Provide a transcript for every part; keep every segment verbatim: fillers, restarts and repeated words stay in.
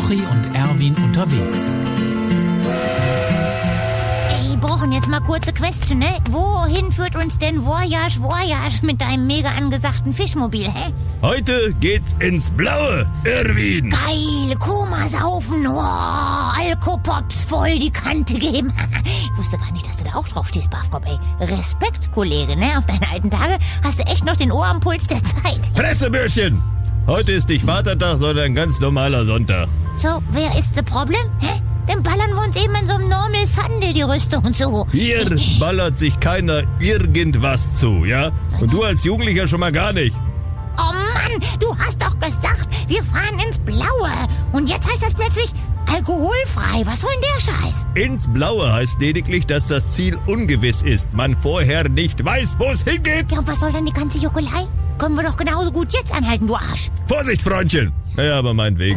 Jochi und Erwin unterwegs. Ey, brauchen jetzt mal kurze Question, ne? Wohin führt uns denn Voyage, Voyage mit deinem mega angesagten Fischmobil, hä? Heute geht's ins Blaue, Erwin. Geil, Koma saufen, wow, Alkopops voll die Kante geben. Ich wusste gar nicht, dass du da auch drauf stehst, Bafkop, ey. Respekt, Kollege, ne? Auf deine alten Tage hast du echt noch den Ohr am Puls der Zeit. Fressebürschchen! Heute ist nicht Vatertag, sondern ein ganz normaler Sonntag. So, wer ist das Problem, hä? Dann ballern wir uns eben in so einem Normal Sunday die Rüstung zu. Hier ballert sich keiner irgendwas zu, ja? Und du als Jugendlicher schon mal gar nicht. Oh Mann, du hast doch gesagt, wir fahren ins Blaue. Und jetzt heißt das plötzlich alkoholfrei. Was soll denn der Scheiß? Ins Blaue heißt lediglich, dass das Ziel ungewiss ist. Man vorher nicht weiß, wo es hingeht. Ja, und was soll denn die ganze Juckelei? Können wir doch genauso gut jetzt anhalten, du Arsch. Vorsicht, Freundchen. Naja, aber meinetwegen.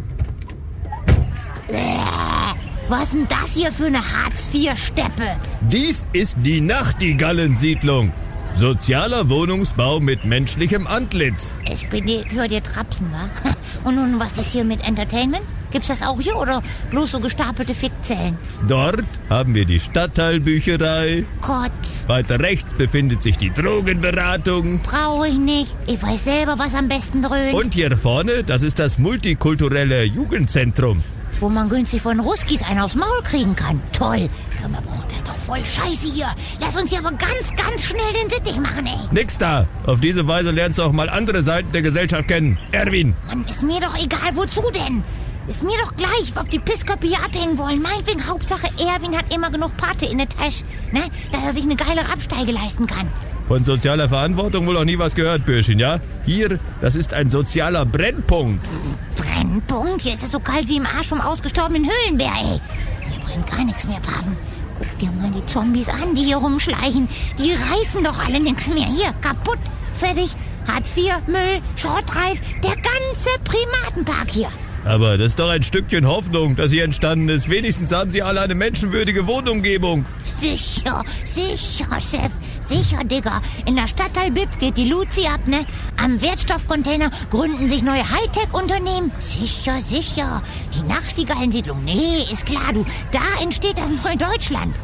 Was ist denn das hier für eine Hartz vier Steppe? Dies ist die Nachtigallensiedlung. Sozialer Wohnungsbau mit menschlichem Antlitz. S P D, hör dir Trapsen, wa? Und nun, was ist hier mit Entertainment? Gibt's das auch hier oder bloß so gestapelte Fickzellen? Dort haben wir die Stadtteilbücherei. Kotz. Weiter rechts befindet sich die Drogenberatung. Brauche ich nicht. Ich weiß selber, was am besten dröhnt. Und hier vorne, das ist das multikulturelle Jugendzentrum. Wo man günstig von Ruskis einen aufs Maul kriegen kann. Toll. Hör mal, Bruder, das ist doch voll scheiße hier. Lass uns hier aber ganz, ganz schnell den Sittich machen, ey. Nix da. Auf diese Weise lernst du auch mal andere Seiten der Gesellschaft kennen. Erwin. Mann, ist mir doch egal, wozu denn? Ist mir doch gleich, ob die Pissköpfe hier abhängen wollen. Meinetwegen, Hauptsache, Erwin hat immer genug Pate in der Tasche, ne? Dass er sich eine geile Absteige leisten kann. Von sozialer Verantwortung wohl noch nie was gehört, Bürschchen, ja? Hier, das ist ein sozialer Brennpunkt. Brennpunkt? Hier ist es so kalt wie im Arsch vom ausgestorbenen Höhlenbär, ey. Hier brennt gar nichts mehr, Paven. Guck dir mal die Zombies an, die hier rumschleichen. Die reißen doch alle nichts mehr. Hier, kaputt, fertig. Hartz vier, Müll, Schrottreif, der ganze Primatenpark hier. Aber das ist doch ein Stückchen Hoffnung, das hier entstanden ist. Wenigstens haben sie alle eine menschenwürdige Wohnumgebung. Sicher, sicher, Chef. Sicher, Digga. In der Stadtteil Bib geht die Luzi ab, ne? Am Wertstoffcontainer gründen sich neue Hightech-Unternehmen. Sicher, sicher. Die Nachtigallensiedlung. Nee, ist klar, du. Da entsteht das neue Deutschland.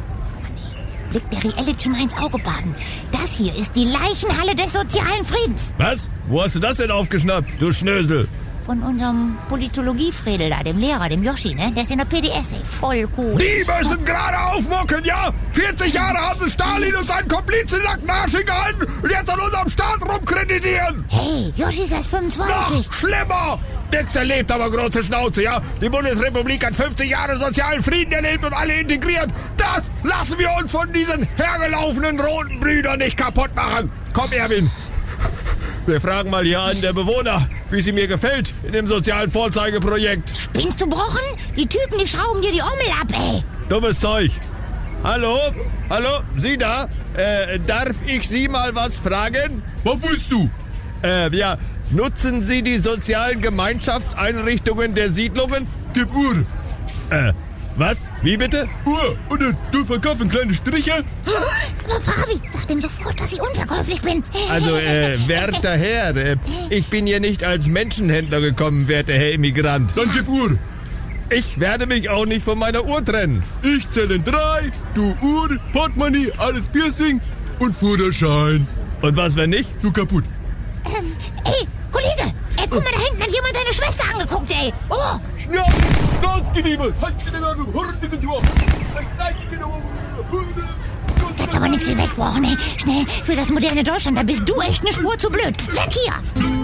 Blick der Reality mal ins Auge, Baden. Das hier ist die Leichenhalle des sozialen Friedens. Was? Wo hast du das denn aufgeschnappt, du Schnösel? Von unserem Politologie-Fredel da, dem Lehrer, dem Yoshi, ne? Der ist in der P D S, ey. Voll cool. Die müssen gerade aufmucken, ja? vierzig Jahre haben sie Stalin und seinen Komplizen nackten Arsch hingehalten und jetzt an unserem Staat rumkritisieren. Hey, Yoshi ist erst fünfundzwanzig. Noch schlimmer! Nix erlebt, aber große Schnauze, ja? Die Bundesrepublik hat fünfzig Jahre sozialen Frieden erlebt und alle integriert. Das lassen wir uns von diesen hergelaufenen roten Brüdern nicht kaputt machen. Komm, Erwin. Wir fragen mal hier an der Bewohner, wie sie mir gefällt in dem sozialen Vorzeigeprojekt. Spinnst du Brochen? Die Typen, die schrauben dir die Ommel ab, ey. Dummes Zeug. Hallo? Hallo? Sie da? Äh, darf ich Sie mal was fragen? Was willst du? Äh, ja, nutzen Sie die sozialen Gemeinschaftseinrichtungen der Siedlungen? Gib Uhr. Äh, was? Wie bitte? Uhr. Und dann, du verkaufst kleine Striche? Aber Pavi, sag dem sofort, dass ich unverkäuflich bin. Also, äh, werter Herr, äh, ich bin hier nicht als Menschenhändler gekommen, werter Herr Immigrant. Dann gib Uhr. Ich werde mich auch nicht von meiner Uhr trennen. Ich zähle in drei, du Uhr, Portemonnaie, alles Piercing und Führerschein. Und was, wenn nicht? Du kaputt. Ähm, ey, Kollege, ey, guck mal, da hinten hat jemand deine Schwester angeguckt, ey. Oh! Schnell! Rausgeliebert! Jetzt aber nichts wie wegbrochen, ey. Schnell, für das moderne Deutschland, da bist du echt eine Spur zu blöd. Weg hier!